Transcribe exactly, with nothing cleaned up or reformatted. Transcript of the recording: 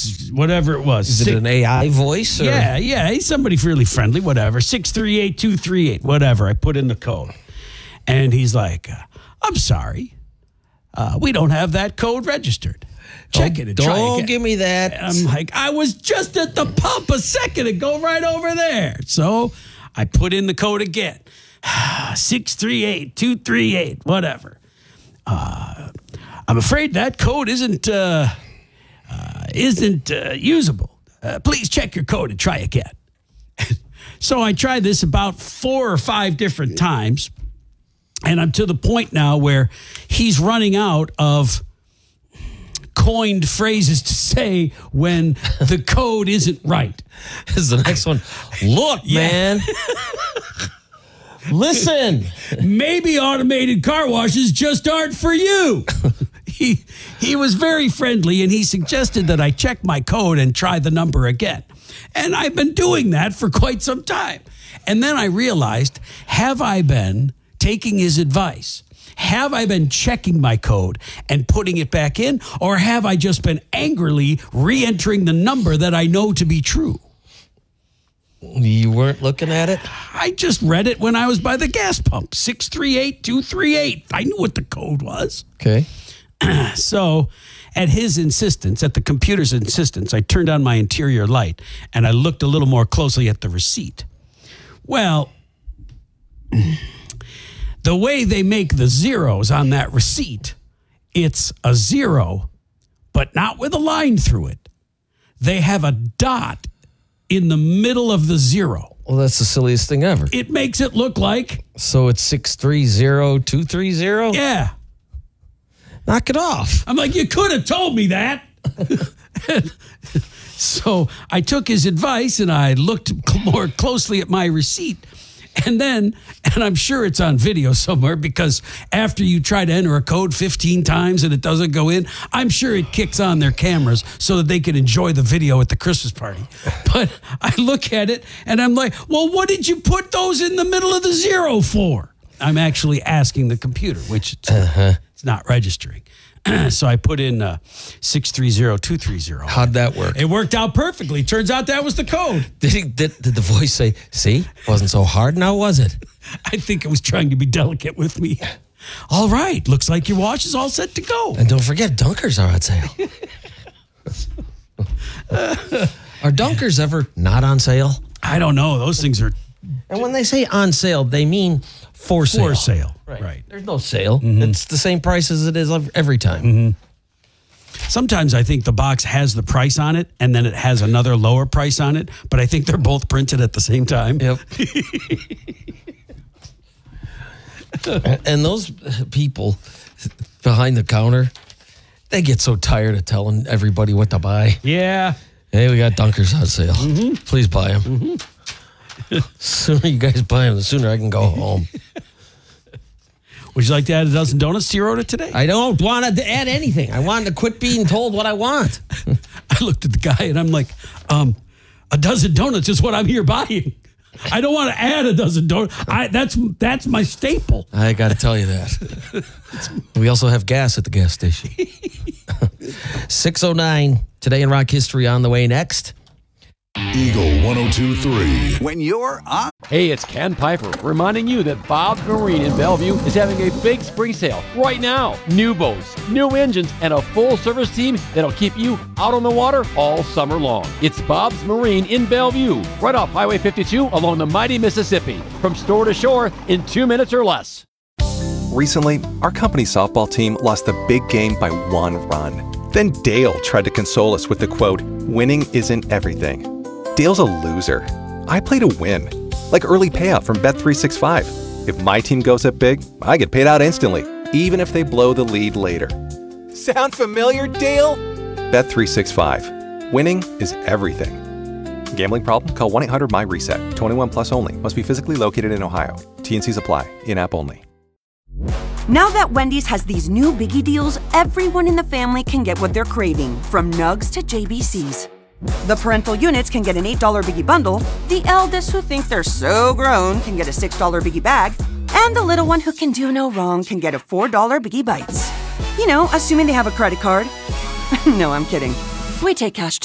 was whatever it was. Is Six, it an A I voice? Or? Yeah, yeah. He's somebody really friendly, whatever. six three eight two three eight, whatever. I put in the code. And he's like, uh, I'm sorry. Uh, we don't have that code registered. Check oh, it and try Don't again. give me that. And I'm like, I was just at the pump a second ago right over there. So I put in the code again. six three eight two three eight, whatever. Uh, I'm afraid that code isn't uh, uh, isn't uh, usable. Uh, please check your code and try again. So I tried this about four or five different times, and I'm to the point now where he's running out of coined phrases to say when the code isn't right. This is the next one. Look, Yeah. man. Listen. Maybe automated car washes just aren't for you. he he was very friendly, and he suggested that I check my code and try the number again. And I've been doing that for quite some time. And then I realized, have I been taking his advice? Have I been checking my code and putting it back in? Or have I just been angrily re-entering the number that I know to be true? You weren't looking at it? I just read it when I was by the gas pump. six three eight two three eight. I knew what the code was. Okay. So, at his insistence, at the computer's insistence, I turned on my interior light and I looked a little more closely at the receipt. Well, the way they make the zeros on that receipt, it's a zero, but not with a line through it. They have a dot in the middle of the zero. Well, that's the silliest thing ever. It makes it look like, So it's six three zero two three zero? yeah. Knock it off. I'm like, you could have told me that. So I took his advice and I looked cl- more closely at my receipt. And then, and I'm sure it's on video somewhere, because after you try to enter a code fifteen times and it doesn't go in, I'm sure it kicks on their cameras so that they can enjoy the video at the Christmas party. But I look at it and I'm like, well, what did you put those in the middle of the zero for? I'm actually asking the computer, which it's, uh-huh. it's not registering. So I put in uh, six three zero two three zero. How'd that work? It worked out perfectly. Turns out that was the code. Did, he, did, did the voice say, see, wasn't so hard now, was it? I think it was trying to be delicate with me. All right. Looks like your wash is all set to go. And don't forget, Dunkers are on sale. Are Dunkers ever not on sale? I don't know. Those things are And when they say on sale, they mean for sale. for sale. Right. Right. There's no sale. It's the same price as it is every time. Sometimes I think the box has the price on it and then it has another lower price on it, but I think they're both printed at the same time. Yep. And those people behind the counter, they get so tired of telling everybody what to buy. Yeah. Hey, we got Dunkers on sale. Please buy them. Mm-hmm. Sooner you guys buy them, the sooner I can go home. Would you like to add a dozen donuts to your order today? I don't want to add anything. I want to quit being told what I want. I looked at the guy and I'm like, um, a dozen donuts is what I'm here buying. I don't want to add a dozen donuts. I, that's that's my staple. I got to tell you that. We also have gas at the gas station. six oh nine, Today in Rock History on the way next. Eagle one oh two three. When you're on. Hey, it's Ken Piper reminding you that Bob's Marine in Bellevue is having a big spring sale right now. New boats, new engines, and a full service team that'll keep you out on the water all summer long. It's Bob's Marine in Bellevue, right off Highway fifty-two along the mighty Mississippi. From store to shore in two minutes or less. Recently, our company softball team lost the big game by one run. Then Dale tried to console us with the quote, "Winning isn't everything." Dale's a loser. I play to win. Like early payout from Bet three sixty-five. If my team goes up big, I get paid out instantly, even if they blow the lead later. Sound familiar, Dale? Bet three sixty-five. Winning is everything. Gambling problem? Call one eight hundred my reset. twenty-one plus only. Must be physically located in Ohio. T N Cs apply. In-app only. Now that Wendy's has these new biggie deals, everyone in the family can get what they're craving, from nugs to J B Cs. The parental units can get an eight dollar biggie bundle, the eldest who think they're so grown can get a six dollar biggie bag, and the little one who can do no wrong can get a four dollar biggie bites. You know, assuming they have a credit card. No, I'm kidding. We take cash too.